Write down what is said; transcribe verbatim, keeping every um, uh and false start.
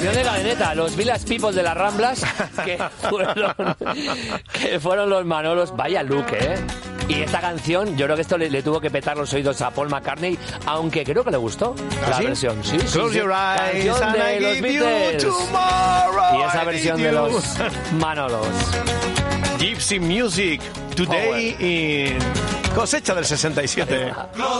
canción de Galeneta, los Village People de las Ramblas, que fueron, que fueron los Manolos. Vaya look, ¿eh? Y esta canción, yo creo que esto le, le tuvo que petar los oídos a Paul McCartney, aunque creo que le gustó ¿Ah, la sí? versión. Sí, sí, Close sí. your eyes Canción and de I los give you Beatles. tomorrow, Y esa I versión need de you. los Manolos. Gypsy Music, Today in Cosecha del sesenta y siete.